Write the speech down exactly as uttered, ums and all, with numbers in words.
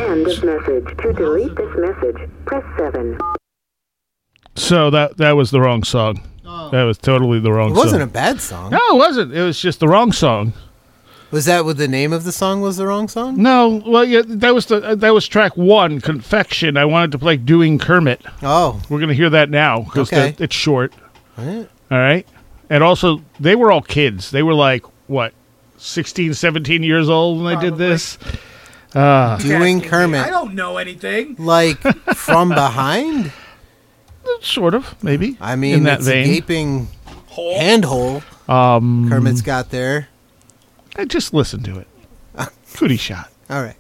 End of message. To delete this message, press seven. So that that was the wrong song. Oh. That was totally the wrong It song. wasn't a bad song. No, it wasn't. It was just the wrong song. Was that what the name of the song was? The wrong song? No, well, yeah, that was the that was track one, Confection. I wanted to play Doing Kermit. Oh, We're gonna hear that now because Okay. it's short. all right. All right, and also they were all kids. They were like what, sixteen, seventeen years old when they did Probably. this. Uh, Doing Asking me. Kermit. I don't know anything. Like from behind? sort of, maybe. I mean, in that it's vein. a gaping Hole. handhole Um, Kermit's got there. I just listen to it. Cootie shot. All right.